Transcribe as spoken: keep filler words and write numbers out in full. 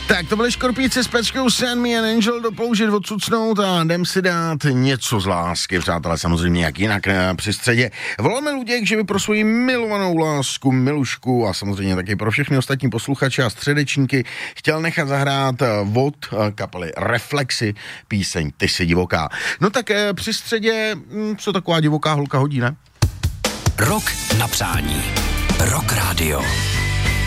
Tak to byly Škorpíci s Pečkou Send Me an Angel, doploužit, odsucnout a jdem si dát něco z lásky, přátelé, samozřejmě jak jinak při středě. Voláme Luděk, že by pro svoji milovanou lásku, milušku a samozřejmě taky pro všechny ostatní posluchače a středečníky chtěl nechat zahrát od kapely Reflexy píseň Ty jsi divoká. No tak při středě, co taková divoká holka hodí, ne? Rok na přání. Rock Radio.